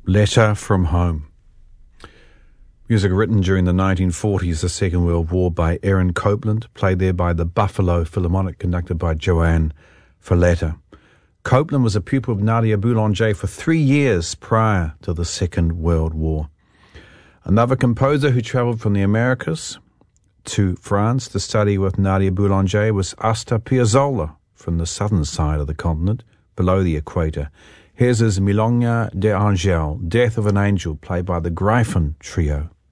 Letter from Home. Music written during the 1940s, the Second World War, by Aaron Copland, played there by the Buffalo Philharmonic, conducted by Joanne Falletta. Copland was a pupil of Nadia Boulanger for 3 years prior to the Second World War. Another composer who travelled from the Americas to France to study with Nadia Boulanger was Astor Piazzolla from the southern side of the continent, below the equator. Here's his Milonga de Angel, Death of an Angel, played by the Gryphon Trio.